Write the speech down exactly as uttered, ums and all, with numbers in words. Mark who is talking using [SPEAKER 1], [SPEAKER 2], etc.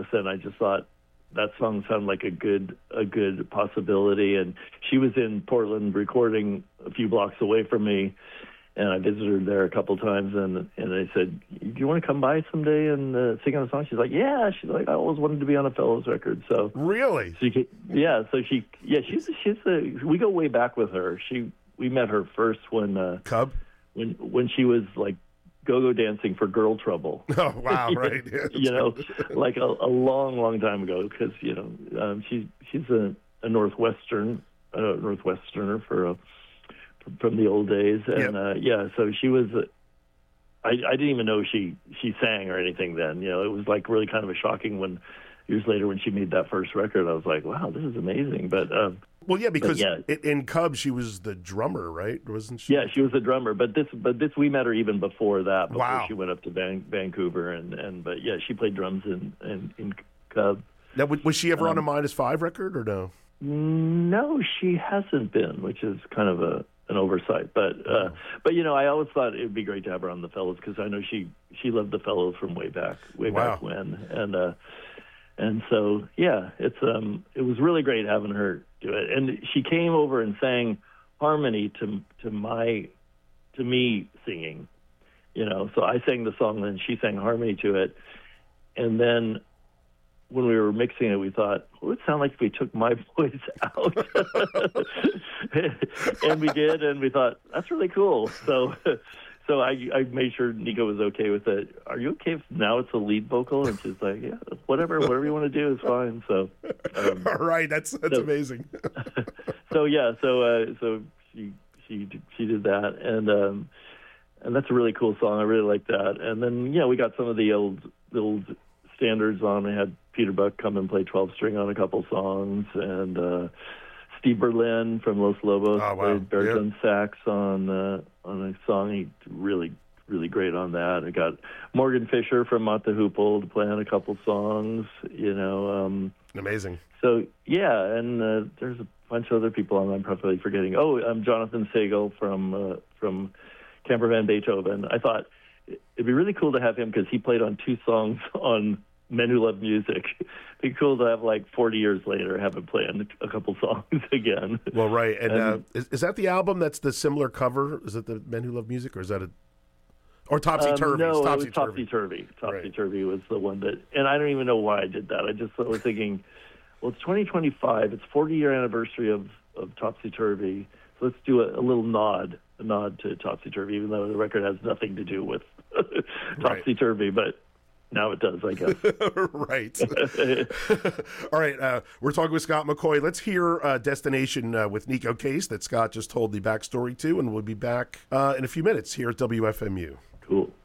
[SPEAKER 1] and I just thought that song sounded like a good a good possibility. And she was in Portland recording a few blocks away from me, and I visited her there a couple times. And and I said, "Do you want to come by someday and uh, sing on a song?" She's like, "Yeah." She's like, "I always wanted to be on a Fellows record." So
[SPEAKER 2] really,
[SPEAKER 1] she could, yeah. So she yeah she's she's a, we go way back with her. She we met her first when uh,
[SPEAKER 2] Cub
[SPEAKER 1] when when she was like go-go dancing for Girl Trouble.
[SPEAKER 2] Oh, wow, right. Yeah,
[SPEAKER 1] you know, like a, a long, long time ago, because, you know, um, she, she's a, a Northwestern, a Northwesterner for a, from the old days. And, yep. uh, yeah, so she was, uh, I, I didn't even know she, she sang or anything then. You know, it was like really kind of a shocking when, years later when she made that first record, I was like, wow, this is amazing. But, um,
[SPEAKER 2] Well, yeah, because
[SPEAKER 1] yeah.
[SPEAKER 2] in Cub she was the drummer, right? Wasn't she?
[SPEAKER 1] Yeah, she was the drummer. But this, but this, we met her even before that. Before
[SPEAKER 2] wow.
[SPEAKER 1] she went up to Van, Vancouver, and, and but yeah, she played drums in in, in Cub.
[SPEAKER 2] Now, was she ever
[SPEAKER 1] um,
[SPEAKER 2] on a Minus Five record or no?
[SPEAKER 1] No, she hasn't been, which is kind of a an oversight. But uh, oh. but you know, I always thought it would be great to have her on the Fellows, because I know she she loved the Fellows from way back way
[SPEAKER 2] wow.
[SPEAKER 1] back when, and. Uh, And so, yeah, it's um, it was really great having her do it. And she came over and sang harmony to to my to me singing, you know. So I sang the song, and she sang harmony to it. And then when we were mixing it, we thought, well, it would sound like if we took my voice out. And we did, and we thought, that's really cool. So. So I, I made sure Nico was okay with it. Are you okay if now it's a lead vocal? And she's like, yeah, whatever, whatever you want to do is fine. So, um,
[SPEAKER 2] all right, that's that's
[SPEAKER 1] so,
[SPEAKER 2] amazing.
[SPEAKER 1] so yeah, so uh, so she she she did that, and um, and that's a really cool song. I really like that. And then yeah, we got some of the old the old standards on. We had Peter Buck come and play twelve string on a couple songs, and uh, Steve Berlin from Los Lobos
[SPEAKER 2] oh, wow.
[SPEAKER 1] played baritone yep. sax on uh, on a song. He really, really great on that. I got Morgan Fisher from Mott the Hoople to play on a couple songs. You know, um,
[SPEAKER 2] amazing.
[SPEAKER 1] So yeah, and uh, there's a bunch of other people I'm probably forgetting. Oh, I'm Jonathan Sagel from uh, from Camper Van Beethoven. I thought it'd be really cool to have him, because he played on two songs on Men Who Love Music. It'd be cool to have, like, forty years later, have him play on a couple songs again.
[SPEAKER 2] Well, right. And,
[SPEAKER 1] and
[SPEAKER 2] uh, is, is that the album that's the similar cover? Is it the Men Who Love Music, or is that a... Or Topsy Turvy?
[SPEAKER 1] Um, no,
[SPEAKER 2] Topsy
[SPEAKER 1] it was Topsy Turvy. Topsy Turvy was the one that... And I don't even know why I did that. I just was thinking, well, it's twenty twenty-five. It's forty-year anniversary of, of Topsy Turvy. So let's do a, a little nod, a nod to Topsy Turvy, even though the record has nothing to do with Topsy Turvy. But... now it does, I guess.
[SPEAKER 2] Right. All right. Uh, we're talking with Scott McCaughey. Let's hear uh, Destination uh, with Neko Case that Scott just told the backstory to, and we'll be back uh, in a few minutes here at W F M U.
[SPEAKER 1] Cool.